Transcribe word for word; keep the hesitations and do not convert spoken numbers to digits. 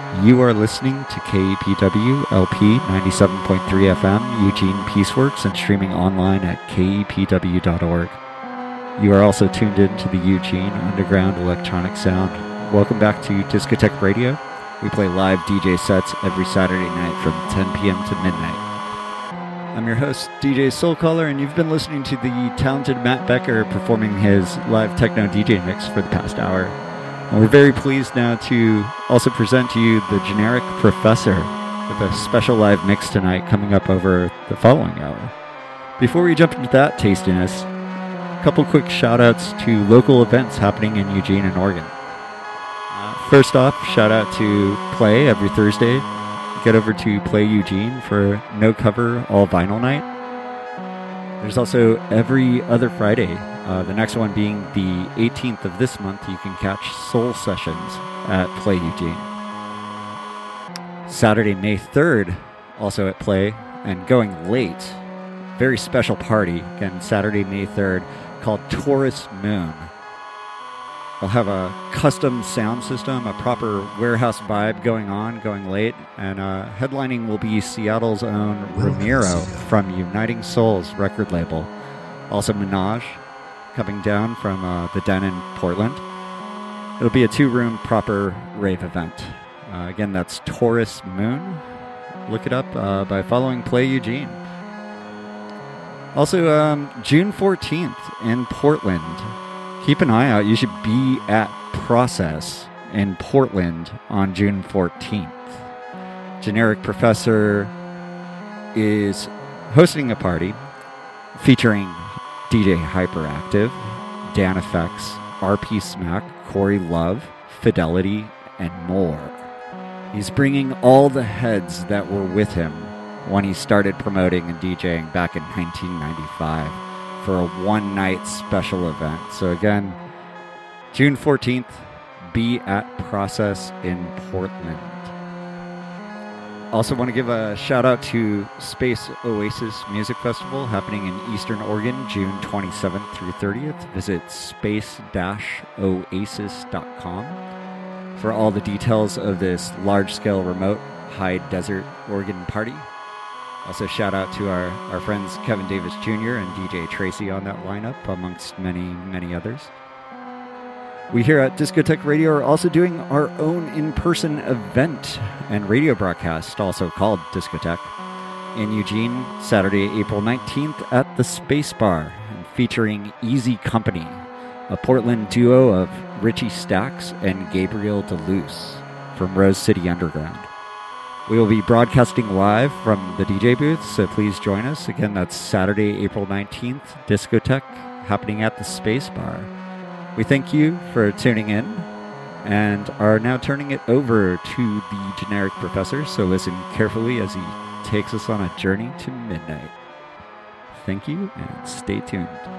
You are listening to K E P W L P ninety-seven point three F M, Eugene Peaceworks, and streaming online at K E P W dot org. You are also tuned in to the Eugene Underground Electronic Sound. Welcome back to Discotheque Radio. We play live D J sets every Saturday night from ten p.m. to midnight. I'm your host, D J Soulcaller, and you've been listening to the talented Matt Becker performing his live techno D J mix for the past hour. And we're very pleased now to also present to you the Generic Professor with a special live mix tonight coming up over the following hour. Before we jump into that tastiness, a couple quick shout outs to local events happening in Eugene and Oregon. Uh, first off, shout out to Play every Thursday. Get over to Play Eugene for no cover, all vinyl night. There's also every other Friday. Uh, the next one being the eighteenth of this month, you can catch Soul Sessions at Play Eugene. Saturday, May third, also at Play, and going late, very special party, again, Saturday, May third, called Taurus Moon. They'll have a custom sound system, a proper warehouse vibe going on, going late, and uh, headlining will be Seattle's own Ramiro from Uniting Souls record label. Also Minaj, coming down from uh, the Den in Portland. It'll be a two-room proper rave event. Uh, again, that's Taurus Moon. Look it up uh, by following Play Eugene. Also, um, June fourteenth in Portland. Keep an eye out. You should be at Process in Portland on June fourteenth. Generic Professor is hosting a party featuring D J Hyperactive, Dan Effects, R P Smack, Corey Love, Fidelity, and more. He's bringing all the heads that were with him when he started promoting and DJing back in nineteen ninety-five for a one-night special event. So again, June fourteenth, be at Process in Portland. Also want to give a shout out to Space Oasis Music Festival happening in Eastern Oregon, June twenty-seventh through thirtieth. Visit space dash oasis dot com for all the details of this large-scale remote high desert Oregon party. Also shout out to our, our friends Kevin Davis Junior and D J Tracy on that lineup, amongst many, many others. We here at Discotheque Radio are also doing our own in-person event and radio broadcast, also called Discotheque, in Eugene, Saturday, April nineteenth at the Space Bar, featuring Easy Company, a Portland duo of Richie Stacks and Gabriel DeLuce from Rose City Underground. We will be broadcasting live from the D J booth, so please join us. Again, that's Saturday, April nineteenth, Discotheque, happening at the Space Bar. We thank you for tuning in and are now turning it over to the Generic Professor, so listen carefully as he takes us on a journey to midnight. Thank you and stay tuned.